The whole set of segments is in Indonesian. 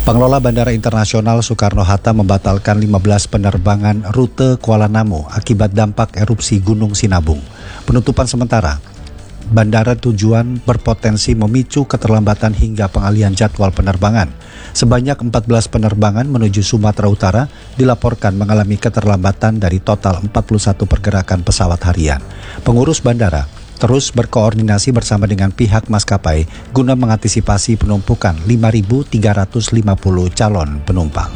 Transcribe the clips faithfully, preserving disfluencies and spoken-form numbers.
Pengelola Bandara Internasional Soekarno-Hatta membatalkan lima belas penerbangan rute Kuala Namu akibat dampak erupsi Gunung Sinabung. Penutupan sementara bandara tujuan berpotensi memicu keterlambatan hingga pengalihan jadwal penerbangan. Sebanyak empat belas penerbangan menuju Sumatera Utara dilaporkan mengalami keterlambatan dari total empat puluh satu pergerakan pesawat harian. Pengurus bandara terus berkoordinasi bersama dengan pihak maskapai guna mengantisipasi penumpukan lima ribu tiga ratus lima puluh calon penumpang.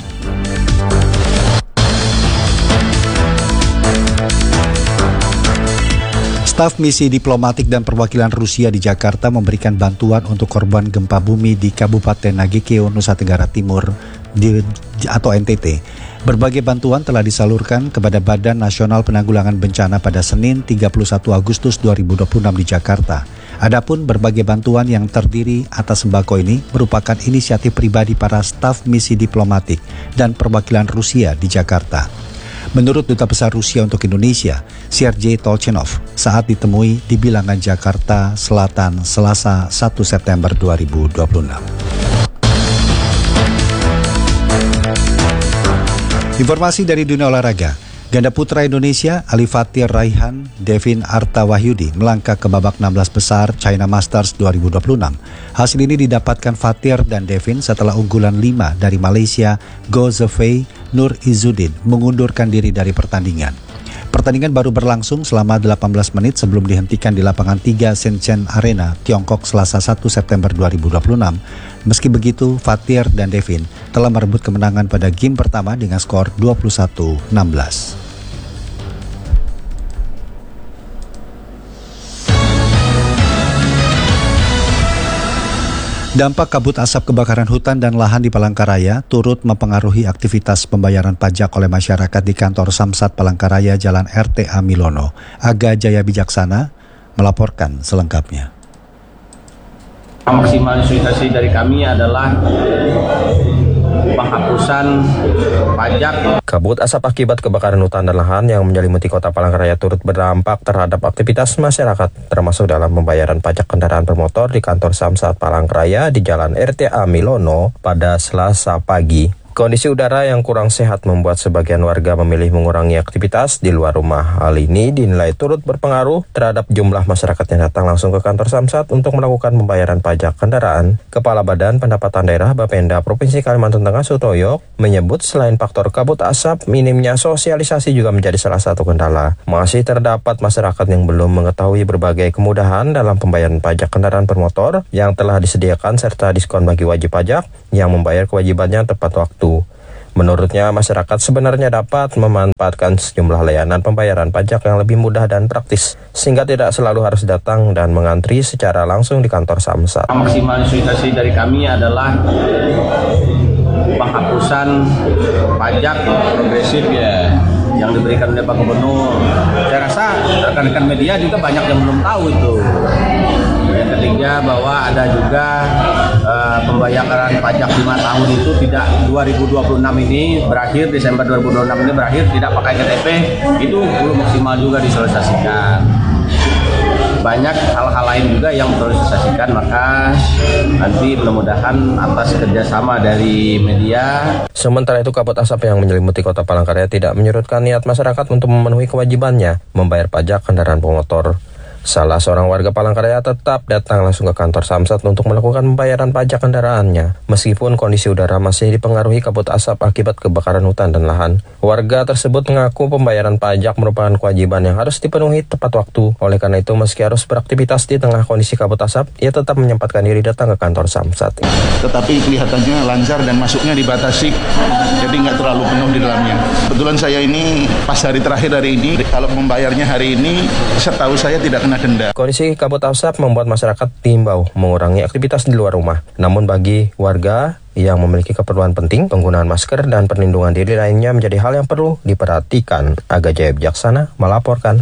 Staf misi diplomatik dan perwakilan Rusia di Jakarta memberikan bantuan untuk korban gempa bumi di Kabupaten Nagekeo, Nusa Tenggara Timur di, atau N T T. Berbagai bantuan telah disalurkan kepada Badan Nasional Penanggulangan Bencana pada Senin tiga puluh satu Agustus dua ribu dua puluh enam di Jakarta. Adapun berbagai bantuan yang terdiri atas sembako ini merupakan inisiatif pribadi para staf misi diplomatik dan perwakilan Rusia di Jakarta. Menurut Duta Besar Rusia untuk Indonesia, Sergei Tolchenov, saat ditemui di Bilangan Jakarta Selatan Selasa satu September dua ribu dua puluh enam. Informasi dari dunia olahraga. Ganda putra Indonesia Ali Fatir Raihan, Devin Arta Wahyudi melangkah ke babak enam belas besar China Masters dua ribu dua puluh enam. Hasil ini didapatkan Fatir dan Devin setelah unggulan lima dari Malaysia Go Zhifei Nur Izzuddin mengundurkan diri dari pertandingan. Pertandingan baru berlangsung selama delapan belas menit sebelum dihentikan di lapangan tiga Shenzhen Arena, Tiongkok Selasa satu September dua ribu dua puluh enam. Meski begitu, Fatir dan Devin telah merebut kemenangan pada game pertama dengan skor dua puluh satu enam belas. Dampak kabut asap kebakaran hutan dan lahan di Palangkaraya turut mempengaruhi aktivitas pembayaran pajak oleh masyarakat di kantor Samsat Palangkaraya Jalan R T A Milono. Aga Jaya Bijaksana melaporkan selengkapnya. Maksimalisasi dari kami adalah penghapusan pajak. Kabut asap akibat kebakaran hutan dan lahan yang menyelimuti kota Palangkaraya turut berdampak terhadap aktivitas masyarakat, termasuk dalam pembayaran pajak kendaraan bermotor di kantor Samsat Palangkaraya di Jalan R T A Milono pada Selasa pagi. Kondisi udara yang kurang sehat membuat sebagian warga memilih mengurangi aktivitas di luar rumah. Hal ini dinilai turut berpengaruh terhadap jumlah masyarakat yang datang langsung ke kantor Samsat untuk melakukan pembayaran pajak kendaraan. Kepala Badan Pendapatan Daerah Bapenda Provinsi Kalimantan Tengah Sutoyo menyebut selain faktor kabut asap, minimnya sosialisasi juga menjadi salah satu kendala. Masih terdapat masyarakat yang belum mengetahui berbagai kemudahan dalam pembayaran pajak kendaraan bermotor yang telah disediakan serta diskon bagi wajib pajak yang membayar kewajibannya tepat waktu. Menurutnya, masyarakat sebenarnya dapat memanfaatkan sejumlah layanan pembayaran pajak yang lebih mudah dan praktis, sehingga tidak selalu harus datang dan mengantri secara langsung di kantor Samsat. Maksimalisasi dari kami adalah penghapusan pajak progresif ya yang diberikan oleh Pak Gubernur. Saya rasa rekan-rekan media juga banyak yang belum tahu itu. Yang ketiga bahwa ada juga uh, pembayaran pajak lima tahun itu tidak dua ribu dua puluh enam ini berakhir, Desember dua ribu dua puluh enam ini berakhir tidak pakai K T P, itu belum maksimal juga disosialisasikan. Banyak hal-hal lain juga yang perlu disosialisasikan, maka nanti mudah-mudahan atas kerjasama dari media. Sementara itu, kabut asap yang menyelimuti kota Palangkaraya tidak menyurutkan niat masyarakat untuk memenuhi kewajibannya membayar pajak kendaraan bermotor. Salah seorang warga Palangkaraya tetap datang langsung ke kantor Samsat untuk melakukan pembayaran pajak kendaraannya, meskipun kondisi udara masih dipengaruhi kabut asap akibat kebakaran hutan dan lahan. Warga tersebut mengaku pembayaran pajak merupakan kewajiban yang harus dipenuhi tepat waktu. Oleh karena itu, meski harus beraktivitas di tengah kondisi kabut asap, ia tetap menyempatkan diri datang ke kantor Samsat. Tetapi kelihatannya lancar dan masuknya dibatasi, jadi nggak terlalu penuh di dalamnya. Kebetulan saya ini pas hari terakhir hari ini, kalau membayarnya hari ini, setahu saya tidak kena denda. Kondisi kabut asap membuat masyarakat diimbau mengurangi aktivitas di luar rumah. Namun bagi warga yang memiliki keperluan penting, penggunaan masker dan perlindungan diri lainnya menjadi hal yang perlu diperhatikan. Aga Jaya Bijaksana melaporkan.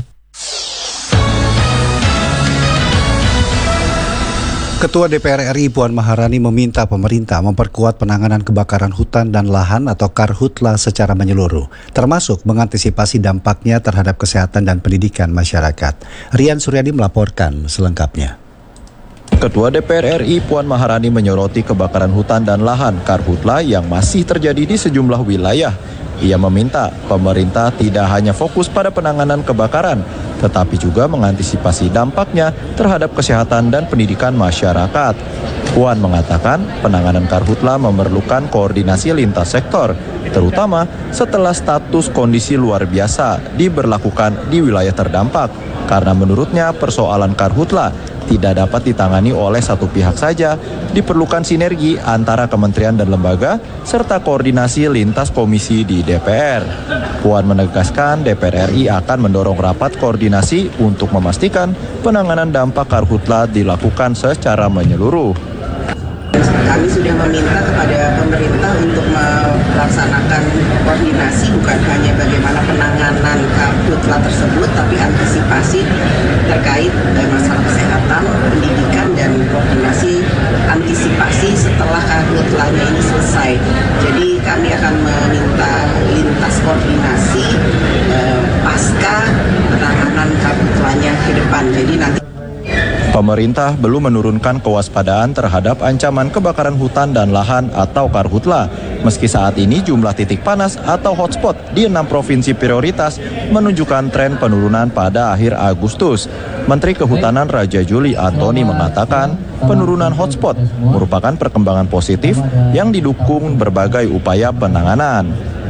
Ketua D P R R I Puan Maharani meminta pemerintah memperkuat penanganan kebakaran hutan dan lahan atau Karhutla secara menyeluruh, termasuk mengantisipasi dampaknya terhadap kesehatan dan pendidikan masyarakat. Rian Suryadi melaporkan selengkapnya. Ketua D P R R I Puan Maharani menyoroti kebakaran hutan dan lahan karhutla yang masih terjadi di sejumlah wilayah. Ia meminta pemerintah tidak hanya fokus pada penanganan kebakaran, tetapi juga mengantisipasi dampaknya terhadap kesehatan dan pendidikan masyarakat. Puan mengatakan penanganan karhutla memerlukan koordinasi lintas sektor, terutama setelah status kondisi luar biasa diberlakukan di wilayah terdampak. Karena menurutnya persoalan karhutla tidak dapat ditangani oleh satu pihak saja, diperlukan sinergi antara kementerian dan lembaga, serta koordinasi lintas komisi di D P R. Puan menegaskan D P R R I akan mendorong rapat koordinasi untuk memastikan penanganan dampak karhutla dilakukan secara menyeluruh. Kami sudah meminta kepada pemerintah untuk melaksanakan koordinasi bukan hanya bagaimana penanganan karhutla tersebut, tapi antisipasi terkait masalah kesehatan, pendidikan, dan koordinasi antisipasi setelah karhutlanya ini selesai. Jadi kami akan meminta lintas koordinasi eh, pasca penanganan karhutlanya ke depan. Jadi nanti Pemerintah belum menurunkan kewaspadaan terhadap ancaman kebakaran hutan dan lahan atau karhutla. Meski saat ini jumlah titik panas atau hotspot di enam provinsi prioritas menunjukkan tren penurunan pada akhir Agustus. Menteri Kehutanan Raja Juli Antoni mengatakan penurunan hotspot merupakan perkembangan positif yang didukung berbagai upaya penanganan.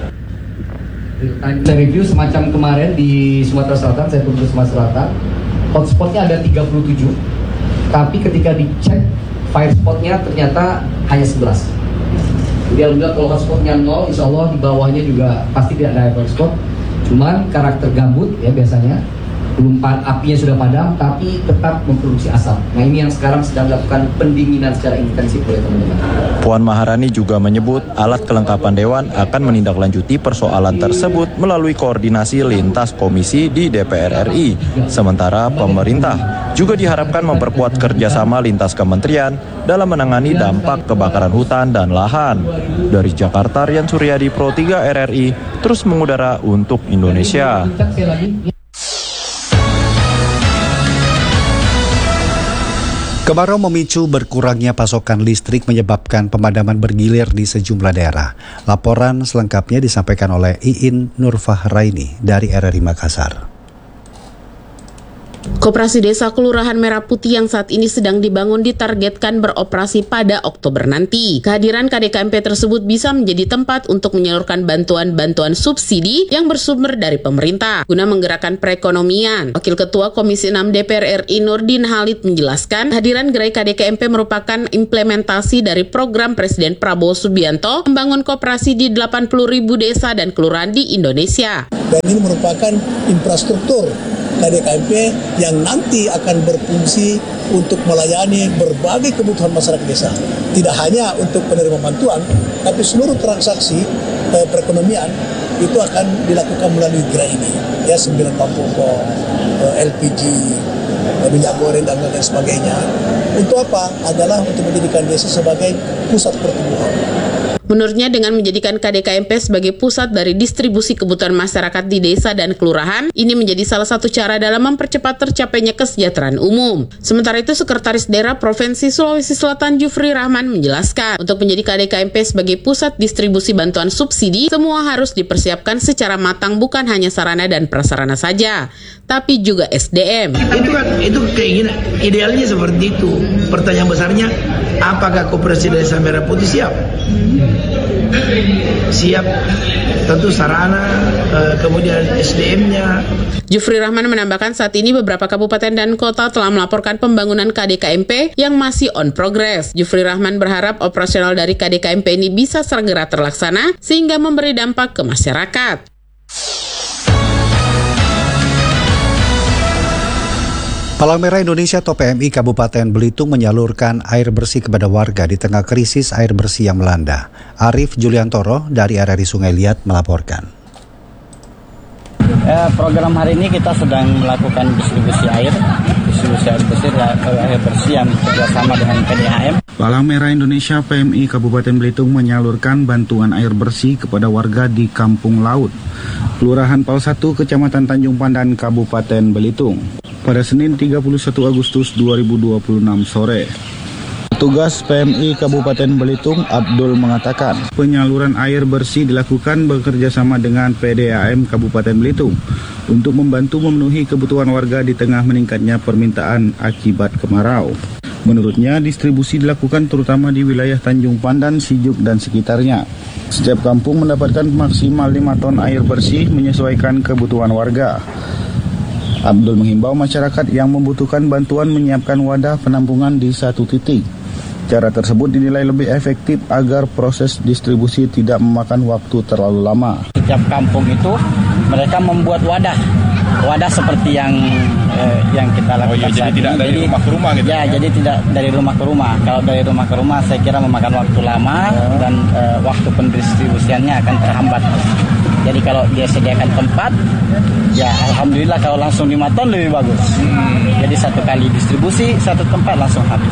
Saya review semacam kemarin di Sumatera Selatan, saya turun ke Sumatera Selatan, hotspotnya ada tiga puluh tujuh, tapi ketika dicek fire spotnya ternyata hanya sebelas. Jadi alhamdulillah kalau hotspotnya nol, insya Allah di bawahnya juga pasti tidak ada fire spot. Cuman karakter gambut ya biasanya, belum apinya sudah padam, tapi tetap memproduksi asap. Nah ini yang sekarang sedang dilakukan pendinginan secara intensif oleh teman-teman. Puan Maharani juga menyebut alat kelengkapan Dewan akan menindaklanjuti persoalan tersebut melalui koordinasi lintas komisi di D P R R I. Sementara pemerintah juga diharapkan memperkuat kerjasama lintas kementerian dalam menangani dampak kebakaran hutan dan lahan. Dari Jakarta, Rian Suryadi, Pro tiga R R I, terus mengudara untuk Indonesia. Kemarau memicu berkurangnya pasokan listrik menyebabkan pemadaman bergilir di sejumlah daerah. Laporan selengkapnya disampaikan oleh Iin Nurfahraini dari R R I Makassar. Koperasi Desa Kelurahan Merah Putih yang saat ini sedang dibangun ditargetkan beroperasi pada Oktober nanti. Kehadiran K D K M P tersebut bisa menjadi tempat untuk menyalurkan bantuan-bantuan subsidi yang bersumber dari pemerintah guna menggerakkan perekonomian. Wakil Ketua Komisi enam D P R R I Nurdin Halid menjelaskan, kehadiran gerai K D K M P merupakan implementasi dari program Presiden Prabowo Subianto membangun koperasi di delapan puluh ribu desa dan kelurahan di Indonesia. Dan ini merupakan infrastruktur K D K M P yang nanti akan berfungsi untuk melayani berbagai kebutuhan masyarakat desa. Tidak hanya untuk penerima bantuan, tapi seluruh transaksi eh, perekonomian itu akan dilakukan melalui gerai ini. Ya, sembilan puluh pokok, eh, L P G, eh, minyak goreng dan lain sebagainya. Untuk apa? Adalah untuk menjadikan desa sebagai pusat pertumbuhan. Menurutnya dengan menjadikan K D K M P sebagai pusat dari distribusi kebutuhan masyarakat di desa dan kelurahan, ini menjadi salah satu cara dalam mempercepat tercapainya kesejahteraan umum. Sementara itu, Sekretaris Daerah Provinsi Sulawesi Selatan Jufri Rahman menjelaskan, untuk menjadi K D K M P sebagai pusat distribusi bantuan subsidi, semua harus dipersiapkan secara matang, bukan hanya sarana dan prasarana saja, tapi juga S D M. Itu kan, itu keinginan, idealnya seperti itu. Pertanyaan besarnya, apakah Koperasi Desa Merah Putih siap? Siap, tentu sarana, kemudian S D M-nya. Jufri Rahman menambahkan saat ini beberapa kabupaten dan kota telah melaporkan pembangunan K D K M P yang masih on progress. Jufri Rahman berharap operasional dari K D K M P ini bisa segera terlaksana sehingga memberi dampak ke masyarakat. Palang Merah Indonesia atau P M I Kabupaten Belitung menyalurkan air bersih kepada warga di tengah krisis air bersih yang melanda. Arif Juliantoro dari R R I Sungai Liat melaporkan. Eh, program hari ini kita sedang melakukan distribusi air, distribusi air bersih, air bersih yang bekerjasama dengan P D H M. Palang Merah Indonesia P M I Kabupaten Belitung menyalurkan bantuan air bersih kepada warga di Kampung Laut, Kelurahan Pal satu, Kecamatan Tanjung Pandan, Kabupaten Belitung. pada Senin tiga puluh satu Agustus dua ribu dua puluh enam sore. Petugas P M I Kabupaten Belitung Abdul mengatakan penyaluran air bersih dilakukan bekerjasama dengan P D A M Kabupaten Belitung untuk membantu memenuhi kebutuhan warga di tengah meningkatnya permintaan akibat kemarau. Menurutnya, distribusi dilakukan terutama di wilayah Tanjung Pandan, Sijuk, dan sekitarnya. Setiap kampung mendapatkan maksimal lima ton air bersih menyesuaikan kebutuhan warga. Abdul menghimbau masyarakat yang membutuhkan bantuan menyiapkan wadah penampungan di satu titik. Cara tersebut dinilai lebih efektif agar proses distribusi tidak memakan waktu terlalu lama. Setiap kampung itu mereka membuat wadah, wadah seperti yang eh, yang kita lakukan. Oh iya, jadi tidak dari jadi, rumah ke rumah gitu? Ya, jadi tidak dari rumah ke rumah. Kalau dari rumah ke rumah saya kira memakan waktu lama oh. dan eh, waktu pendistribusiannya akan terhambat. Jadi kalau dia sediakan tempat, ya alhamdulillah kalau langsung lima ton lebih bagus. Hmm. Jadi satu kali distribusi, satu tempat langsung habis.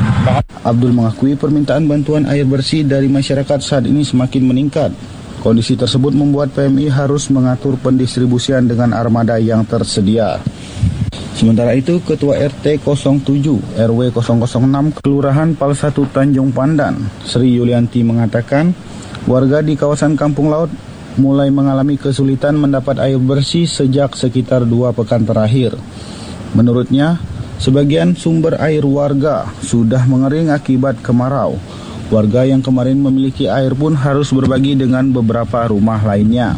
Abdul mengakui permintaan bantuan air bersih dari masyarakat saat ini semakin meningkat. Kondisi tersebut membuat P M I harus mengatur pendistribusian dengan armada yang tersedia. Sementara itu, Ketua R T nol tujuh R W nol nol enam Kelurahan Pal satu Tanjung Pandan, Sri Yulianti mengatakan, warga di kawasan Kampung Laut mulai mengalami kesulitan mendapat air bersih sejak sekitar dua pekan terakhir. Menurutnya, sebagian sumber air warga sudah mengering akibat kemarau. Warga yang kemarin memiliki air pun harus berbagi dengan beberapa rumah lainnya.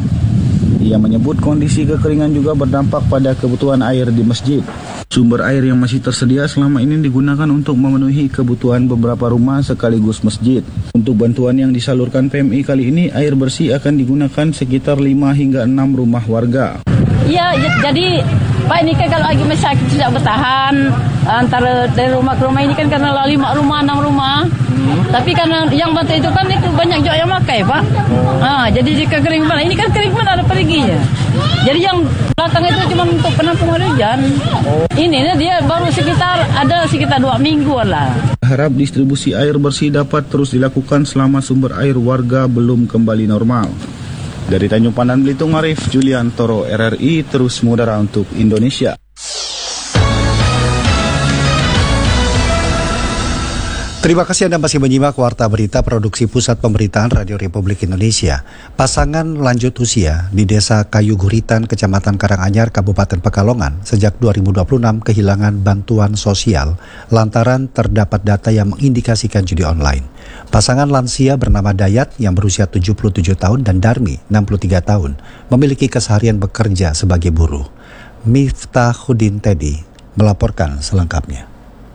Ia menyebut kondisi kekeringan juga berdampak pada kebutuhan air di masjid. Sumber air yang masih tersedia selama ini digunakan untuk memenuhi kebutuhan beberapa rumah sekaligus masjid. Untuk bantuan yang disalurkan P M I kali ini, air bersih akan digunakan sekitar lima hingga enam rumah warga. Iya, jadi Pak ini kan kalau lagi masyarakat tidak bertahan antara dari rumah ke rumah ini kan karena lima rumah, enam rumah. Hmm. Tapi karena yang bantu itu kan itu banyak juga yang pakai Pak. Oh. Ah, jadi jika kering mana ini kan kering mana ada periginya. Jadi yang belakang itu cuma untuk penampung air hujan. Oh. Ini dia baru sekitar ada sekitar dua minggu lah. Harap distribusi air bersih dapat terus dilakukan selama sumber air warga belum kembali normal. Dari Tanjung Pandan Belitung, Arif Julian Toro R R I terus mengudara untuk Indonesia. Terima kasih Anda masih menyimak Warta Berita Produksi Pusat Pemberitaan Radio Republik Indonesia. Pasangan lanjut usia di Desa Kayu Guritan, Kecamatan Karanganyar, Kabupaten Pekalongan sejak dua ribu dua puluh enam kehilangan bantuan sosial lantaran terdapat data yang mengindikasikan judi online. Pasangan lansia bernama Dayat yang berusia tujuh puluh tujuh tahun dan Darmi enam puluh tiga tahun memiliki keseharian bekerja sebagai buruh. Miftahuddin Teddy melaporkan selengkapnya.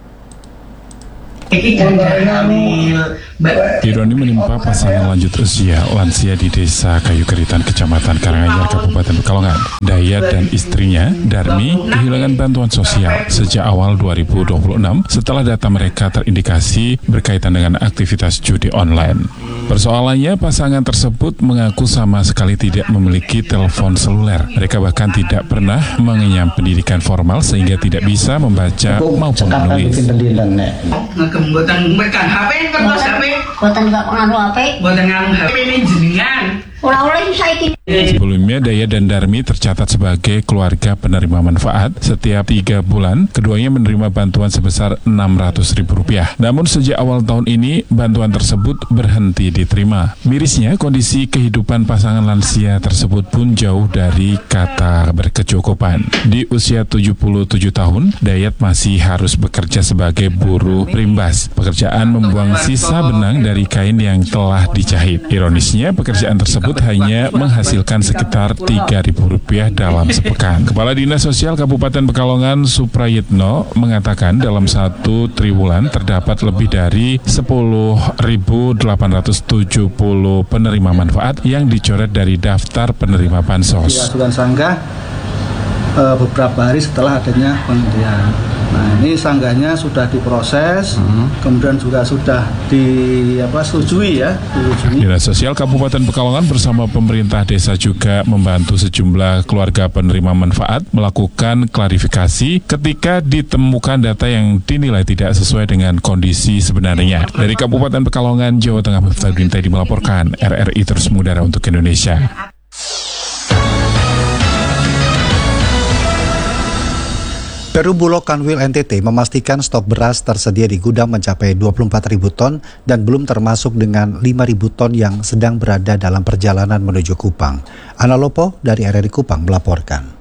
Ironi menimpa pasangan lanjut usia lansia di Desa Kayu Guritan, Kecamatan Karanganyar, Kabupaten Pekalongan. Dayat dan istrinya, Darmi, kehilangan bantuan sosial sejak awal dua ribu dua puluh enam setelah data mereka terindikasi berkaitan dengan aktivitas judi online. Persoalannya, pasangan tersebut mengaku sama sekali tidak memiliki telepon seluler. Mereka bahkan tidak pernah mengenyam pendidikan formal sehingga tidak bisa membaca maupun menulis. Buatan mekan H P kertas H P. Buatan enggak ngaruh H P. Buatan ngaruh H P ini jenengan. Ora-ora saiki. Sebelumnya, Daya dan Darmi tercatat sebagai keluarga penerima manfaat. Setiap tiga bulan, keduanya menerima bantuan sebesar enam ratus ribu rupiah. Namun sejak awal tahun ini, bantuan tersebut berhenti diterima. Mirisnya, kondisi kehidupan pasangan lansia tersebut pun jauh dari kata berkecukupan. Di usia tujuh puluh tujuh tahun, Dayat masih harus bekerja sebagai buruh primbas. Pekerjaan membuang sisa benang dari kain yang telah dijahit. Ironisnya, pekerjaan tersebut hanya menghasilkan sekitar tiga ribu rupiah dalam sepekan. Kepala Dinas Sosial Kabupaten Pekalongan Suprayitno mengatakan dalam satu triwulan terdapat lebih dari sepuluh ribu delapan ratus tujuh puluh penerima manfaat yang dicoret dari daftar penerima bansos. Ajukan sanggah e, beberapa hari setelah adanya penghentian. Nah, ini sanggahnya sudah diproses, hmm. kemudian juga sudah di apa setujui ya. Disetujui. Dinas Sosial Kabupaten Pekalongan bersama pemerintah desa juga membantu sejumlah keluarga penerima manfaat melakukan klarifikasi ketika ditemukan data yang dinilai tidak sesuai dengan kondisi sebenarnya. Dari Kabupaten Pekalongan, Jawa Tengah, Miftahuddin Teddy melaporkan. R R I terus mengudara untuk Indonesia. Perum Bulog Kanwil N T T memastikan stok beras tersedia di gudang mencapai dua puluh empat ribu ton dan belum termasuk dengan lima ribu ton yang sedang berada dalam perjalanan menuju Kupang. Ana Lopo dari R R I Kupang melaporkan.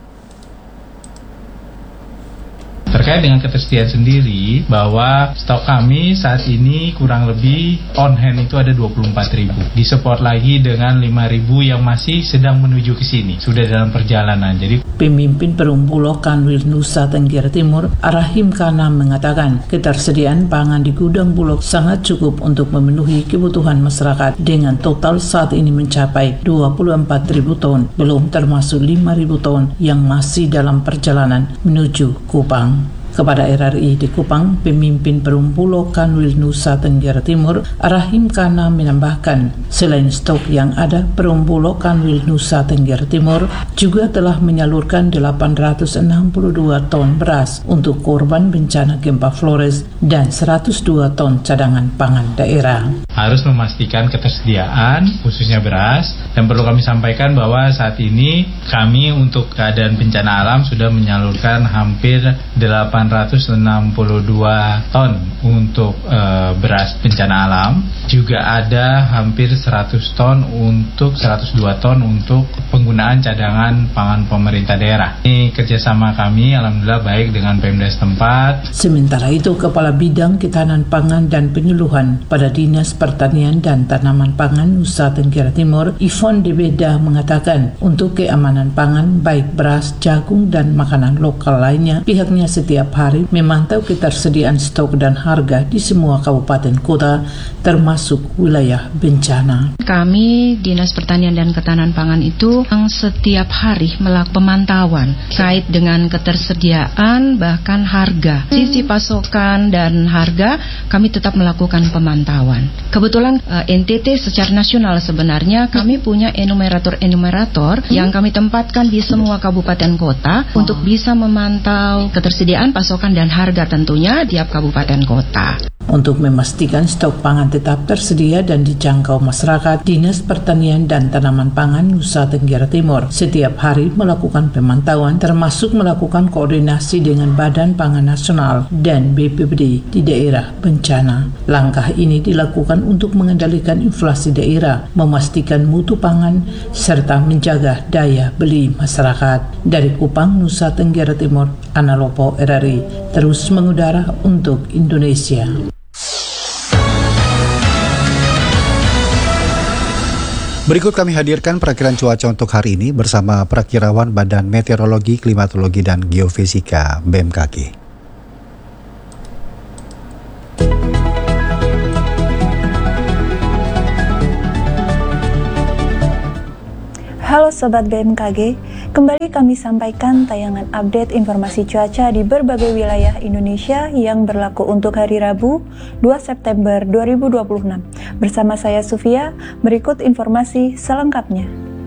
Terkait dengan ketersediaan sendiri, bahwa stok kami saat ini kurang lebih on hand itu ada dua puluh empat ribu. Disupport lagi dengan lima ribu yang masih sedang menuju ke sini, sudah dalam perjalanan. Jadi Pemimpin Perum Bulog Kanwil Nusa Tenggara Timur, Arahim Kana mengatakan ketersediaan pangan di gudang Bulog sangat cukup untuk memenuhi kebutuhan masyarakat dengan total saat ini mencapai dua puluh empat ribu ton, belum termasuk lima ribu ton yang masih dalam perjalanan menuju Kupang. Kepada R R I di Kupang, pemimpin Perum Bulog Kanwil Nusa Tenggara Timur, Arahim Kana menambahkan, selain stok yang ada, Perum Bulog Kanwil Nusa Tenggara Timur juga telah menyalurkan delapan ratus enam puluh dua ton beras untuk korban bencana gempa Flores dan seratus dua ton cadangan pangan daerah. Harus memastikan ketersediaan, khususnya beras, dan perlu kami sampaikan bahwa saat ini kami untuk keadaan bencana alam sudah menyalurkan hampir delapan ratus enam puluh dua ton untuk e, beras bencana alam, juga ada hampir seratus ton untuk seratus dua ton untuk penggunaan cadangan pangan pemerintah daerah. Ini kerjasama kami alhamdulillah baik dengan Pemda setempat. Sementara itu, Kepala Bidang Ketahanan Pangan dan Penyuluhan pada Dinas Pertanian dan Tanaman Pangan Nusa Tenggara Timur, Ivon Debeda mengatakan untuk keamanan pangan baik beras, jagung dan makanan lokal lainnya, pihaknya setiap hari memantau ketersediaan stok dan harga di semua kabupaten kota termasuk wilayah bencana. Kami Dinas Pertanian dan Ketahanan Pangan itu yang setiap hari melakukan pemantauan terkait dengan ketersediaan bahkan harga. Sisi pasokan dan harga kami tetap melakukan pemantauan. Kebetulan uh, N T T secara nasional sebenarnya kami punya enumerator-enumerator yang kami tempatkan di semua kabupaten kota untuk bisa memantau ketersediaan pasokan dan harga tentunya tiap kabupaten kota. Untuk memastikan stok pangan tetap tersedia dan dijangkau masyarakat, Dinas Pertanian dan Tanaman Pangan Nusa Tenggara Timur setiap hari melakukan pemantauan termasuk melakukan koordinasi dengan Badan Pangan Nasional dan B P B D di daerah bencana. Langkah ini dilakukan untuk mengendalikan inflasi daerah, memastikan mutu pangan, serta menjaga daya beli masyarakat. Dari Kupang, Nusa Tenggara Timur, Ana Lopo, R R I, terus mengudara untuk Indonesia. Berikut kami hadirkan perakiran cuaca untuk hari ini bersama Perakirawan Badan Meteorologi, Klimatologi, dan Geofisika B M K G. Halo Sobat B M K G, kembali kami sampaikan tayangan update informasi cuaca di berbagai wilayah Indonesia yang berlaku untuk hari Rabu, dua September dua ribu dua puluh enam. Bersama saya Sufia, berikut informasi selengkapnya.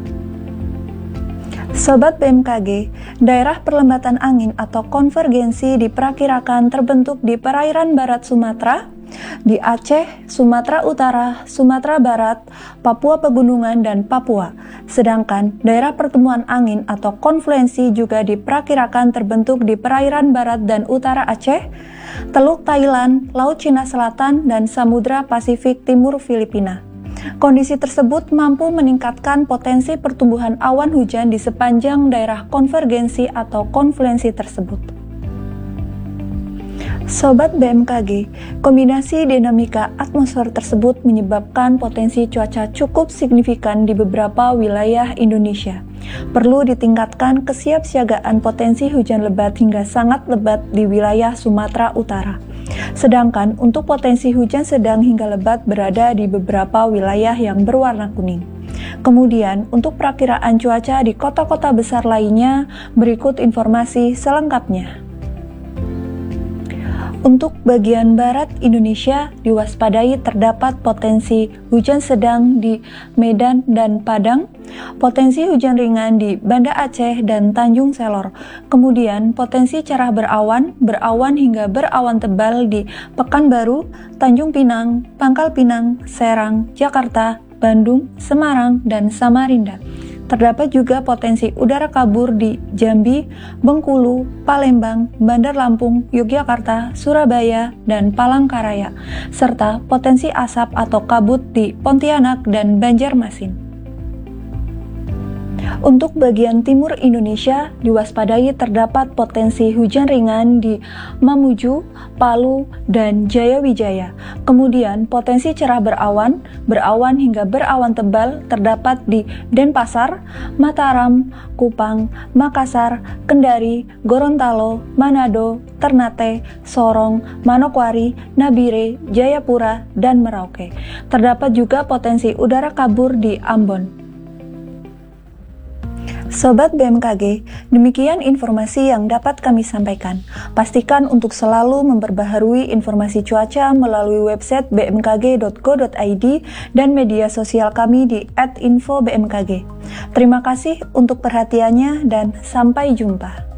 Sobat B M K G, daerah perlambatan angin atau konvergensi diperkirakan terbentuk di perairan barat Sumatera, di Aceh, Sumatera Utara, Sumatera Barat, Papua Pegunungan, dan Papua. Sedangkan daerah pertemuan angin atau konfluensi juga diperkirakan terbentuk di perairan barat dan utara Aceh, Teluk Thailand, Laut Cina Selatan, dan Samudra Pasifik Timur Filipina. Kondisi tersebut mampu meningkatkan potensi pertumbuhan awan hujan di sepanjang daerah konvergensi atau konfluensi tersebut. Sobat B M K G, kombinasi dinamika atmosfer tersebut menyebabkan potensi cuaca cukup signifikan di beberapa wilayah Indonesia. Perlu ditingkatkan kesiapsiagaan potensi hujan lebat hingga sangat lebat di wilayah Sumatera Utara. Sedangkan untuk potensi hujan sedang hingga lebat berada di beberapa wilayah yang berwarna kuning. Kemudian, untuk perakiraan cuaca di kota-kota besar lainnya, berikut informasi selengkapnya. Untuk bagian barat Indonesia, diwaspadai terdapat potensi hujan sedang di Medan dan Padang, potensi hujan ringan di Banda Aceh dan Tanjung Selor, kemudian potensi cerah berawan, berawan hingga berawan tebal di Pekanbaru, Tanjung Pinang, Pangkal Pinang, Serang, Jakarta, Bandung, Semarang, dan Samarinda. Terdapat juga potensi udara kabur di Jambi, Bengkulu, Palembang, Bandar Lampung, Yogyakarta, Surabaya, dan Palangkaraya, serta potensi asap atau kabut di Pontianak dan Banjarmasin. Untuk bagian timur Indonesia, diwaspadai terdapat potensi hujan ringan di Mamuju, Palu, dan Jayawijaya. Kemudian potensi cerah berawan, berawan hingga berawan tebal terdapat di Denpasar, Mataram, Kupang, Makassar, Kendari, Gorontalo, Manado, Ternate, Sorong, Manokwari, Nabire, Jayapura, dan Merauke. Terdapat juga potensi udara kabur di Ambon. Sobat B M K G, demikian informasi yang dapat kami sampaikan. Pastikan untuk selalu memperbaharui informasi cuaca melalui website b m k g dot go dot i d dan media sosial kami di at info b m k g. Terima kasih untuk perhatiannya dan sampai jumpa.